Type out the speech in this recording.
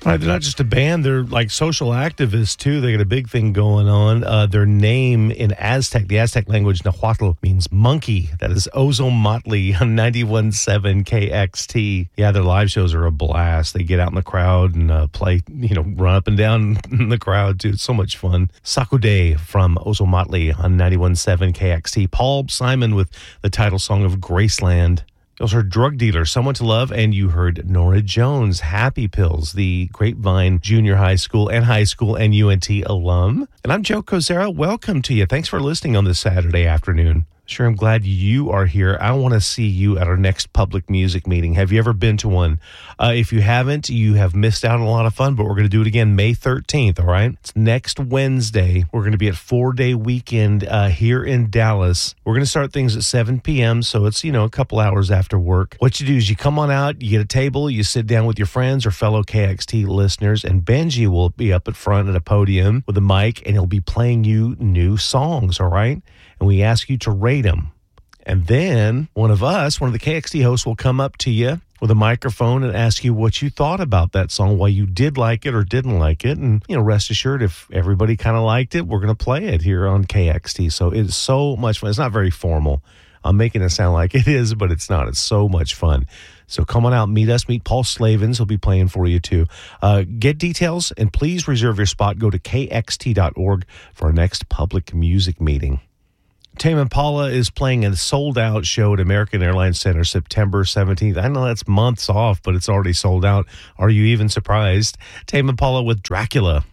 Right, they're not just a band, they're like social activists too. They got a big thing going on. Their name in Aztec, the Aztec language, Nahuatl, means monkey. That is Ozomatli on 91.7 KXT. Yeah, their live shows are a blast. They get out in the crowd and play, run up and down in the crowd too. It's so much fun. Sakude from Ozomatli on 91.7 KXT. Paul Simon with the title song of Graceland. You also heard Drug Dealer, Someone to Love, and you heard Nora Jones, Happy Pills, the Grapevine Junior High School and UNT alum. And I'm Joe Cozera. Welcome to you. Thanks for listening on this Saturday afternoon. Sure, I'm glad you are here. I want to see you at our next public music meeting. Have you ever been to one? If you haven't, you have missed out on a lot of fun, but we're going to do it again May 13th, all right? It's next Wednesday. We're going to be at 4-day weekend here in Dallas. We're going to start things at 7 p.m., so it's, a couple hours after work. What you do is you come on out, you get a table, you sit down with your friends or fellow KXT listeners, and Benji will be up at front at a podium with a mic, and he'll be playing you new songs, all right? And we ask you to rate them. And then one of the KXT hosts, will come up to you with a microphone and ask you what you thought about that song, why you did like it or didn't like it. And, rest assured, if everybody kind of liked it, we're going to play it here on KXT. So it's so much fun. It's not very formal. I'm making it sound like it is, but it's not. It's so much fun. So come on out, meet us, meet Paul Slavens. He'll be playing for you too. Get details and please reserve your spot. Go to kxt.org for our next public music meeting. Tame Impala is playing a sold-out show at American Airlines Center September 17th. I know that's months off, but it's already sold out. Are you even surprised? Tame Impala with Dracula.